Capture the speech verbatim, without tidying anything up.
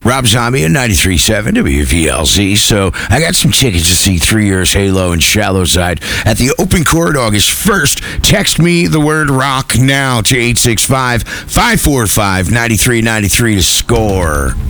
Rob Zombie at ninety-three point seven W V L Z. So I got some tickets to see Three Years Halo and Shallow Side at the Open Court August first. Text me the word rock now to eight six five, five four five, nine three nine three to score.